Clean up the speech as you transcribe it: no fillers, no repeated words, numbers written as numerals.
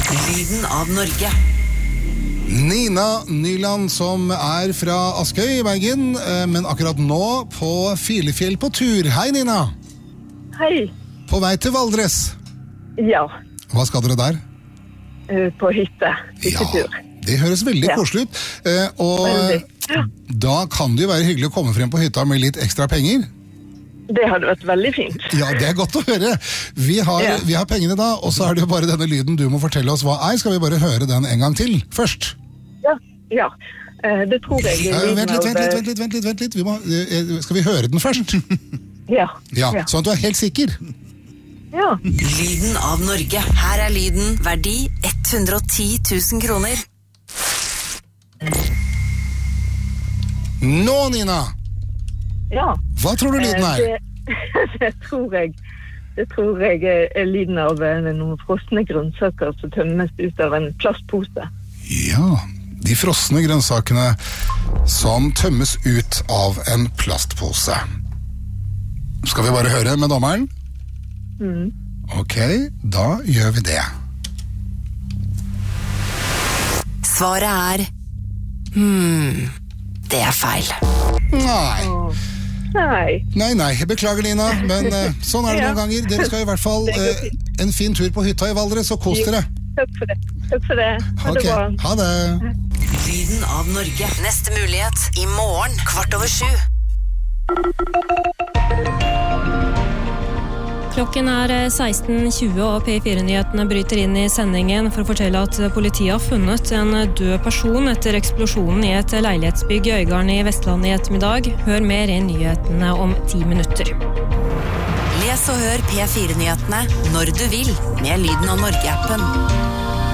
Lyden av Norge. Nina Nyland som fra Askøy i Bergen, men akkurat nå på Filefjell på tur. Hei Nina! Hei. På vei til Valdres. Ja. Hva skal dere der? På hytte. Hyttetur. Ja, det høres veldig koselig ut. Og da kan det jo være hyggelig å komme frem på hytta med litt ekstra penger. Det hadde vært veldig fint. Ja, det godt å høre. Vi har pengene da, og så det jo bare denne lyden du må fortelle oss hva Skal vi bare høre den en gang til først? Ja. Det tror jeg. Vent litt. Skal vi høre den først? Ja. Sånn at du helt sikker. Ja. Lyden av Norge. Her lyden verdi 110 000 kroner. Nå, Nina! Ja. Hva tror du lyden Det tror jeg lyden av noen frosne grønnsaker som tømmes ut av en plastpose. Ja, de frosne grønnsakene som tømmes ut av en plastpose. Skal vi bare høre med dommeren? Ok, da gjør vi det. Svaret det feil. Nei, beklager Nina, men sånn det noen ganger. Dere skal i hvert fall en fin tur på hytta i Valdres, og kos dere. Takk for det. Ha det bra. Ha det. Lyden av Norge. Neste mulighet i morgen 7:15. Klokken 16:20 og P4-nyhetene bryter inn i sendingen for å fortelle at politiet har funnet en død person etter eksplosjonen i et leilighetsbygg i Øygarden i Vestland i ettermiddag. Hør mer i nyhetene om 10 minutter. Les og hør P4-nyhetene når du vil med Lyden av Norge-appen.